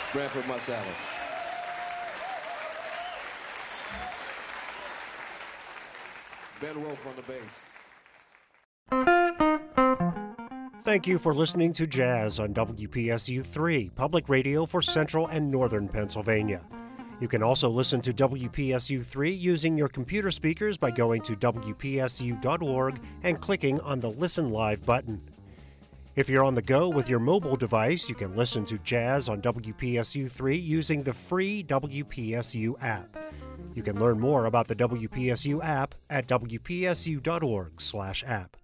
Branford Marsalis. Ben Wolf on the bass. Thank you for listening to Jazz on WPSU 3, public radio for Central and Northern Pennsylvania. You can also listen to WPSU 3 using your computer speakers by going to WPSU.org and clicking on the Listen Live button. If you're on the go with your mobile device, you can listen to Jazz on WPSU 3 using the free WPSU app. You can learn more about the WPSU app at WPSU.org/app.